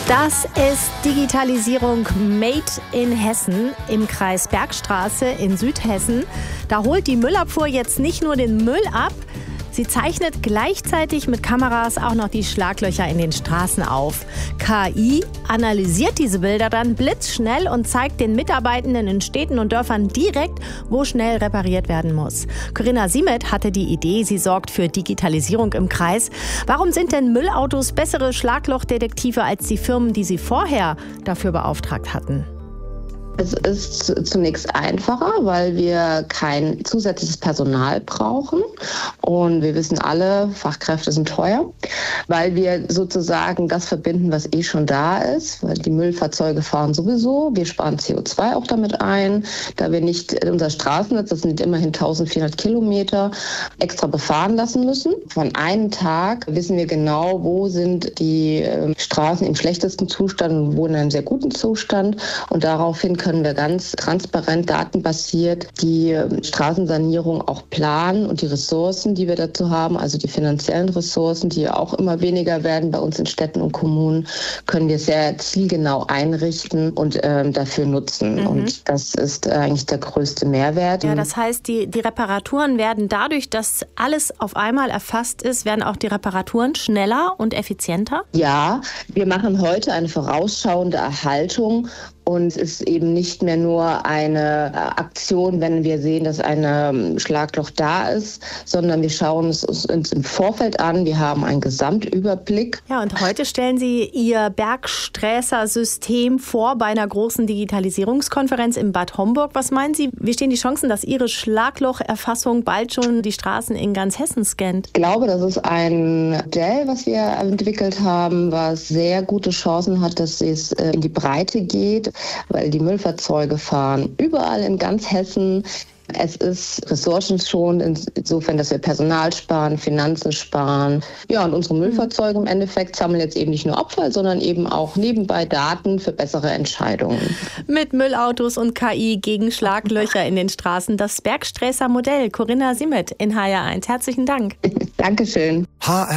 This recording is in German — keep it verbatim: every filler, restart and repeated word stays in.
Das ist Digitalisierung Made in Hessen im Kreis Bergstraße in Südhessen. Da holt die Müllabfuhr jetzt nicht nur den Müll ab, sie zeichnet gleichzeitig mit Kameras auch noch die Schlaglöcher in den Straßen auf. K I analysiert diese Bilder dann blitzschnell und zeigt den Mitarbeitenden in Städten und Dörfern direkt, wo schnell repariert werden muss. Corinna Siemet hatte die Idee, sie sorgt für Digitalisierung im Kreis. Warum sind denn Müllautos bessere Schlaglochdetektive als die Firmen, die sie vorher dafür beauftragt hatten? Es ist zunächst einfacher, weil wir kein zusätzliches Personal brauchen. Und wir wissen alle, Fachkräfte sind teuer, weil wir sozusagen das verbinden, was eh schon da ist. Weil die Müllfahrzeuge fahren sowieso. Wir sparen C O zwei auch damit ein, da wir nicht unser Straßennetz, das sind immerhin eintausendvierhundert Kilometer, extra befahren lassen müssen. Von einem Tag wissen wir genau, wo sind die Straßen im schlechtesten Zustand und wo in einem sehr guten Zustand. Und daraufhin können wir ganz transparent, datenbasiert die Straßensanierung auch planen und die Ressourcen, die wir dazu haben, also die finanziellen Ressourcen, die auch immer weniger werden bei uns in Städten und Kommunen, können wir sehr zielgenau einrichten und ähm, dafür nutzen. Mhm. Und das ist eigentlich der größte Mehrwert. Ja, das heißt, die, die Reparaturen werden dadurch, dass alles auf einmal erfasst ist, werden auch die Reparaturen schneller und effizienter? Ja, wir machen heute eine vorausschauende Erhaltung. Und es ist eben nicht mehr nur eine Aktion, wenn wir sehen, dass ein Schlagloch da ist, sondern wir schauen es uns im Vorfeld an. Wir haben einen Gesamtüberblick. Ja, und heute stellen Sie Ihr Bergsträßer-System vor bei einer großen Digitalisierungskonferenz in Bad Homburg. Was meinen Sie, wie stehen die Chancen, dass Ihre Schlaglocherfassung bald schon die Straßen in ganz Hessen scannt? Ich glaube, das ist ein Modell, was wir entwickelt haben, was sehr gute Chancen hat, dass es in die Breite geht, weil die Müllfahrzeuge fahren überall in ganz Hessen. Es ist ressourcenschonend insofern, dass wir Personal sparen, Finanzen sparen. Ja, und unsere Müllfahrzeuge im Endeffekt sammeln jetzt eben nicht nur Abfall, sondern eben auch nebenbei Daten für bessere Entscheidungen. Mit Müllautos und K I gegen Schlaglöcher in den Straßen. Das Bergsträßer Modell. Corinna Siemet in H R eins. Herzlichen Dank. Dankeschön.